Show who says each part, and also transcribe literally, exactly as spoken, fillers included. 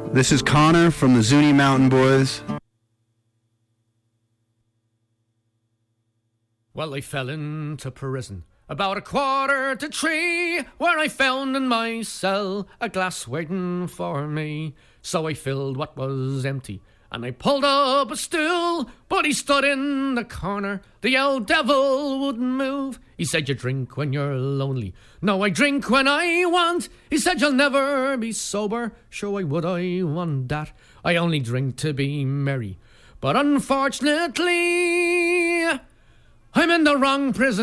Speaker 1: This is Connor from the Zuni Mountain Boys.
Speaker 2: Well, I fell into prison about a quarter to three, where I found in my cell a glass waiting for me. So I filled what was empty, and I pulled up a stool, but he stood in the corner. The old devil wouldn't move. He said, you drink when you're lonely. No, I drink when I want. He said, you'll never be sober. Sure, why would I want that? I only drink to be merry. But unfortunately, I'm in the wrong prison.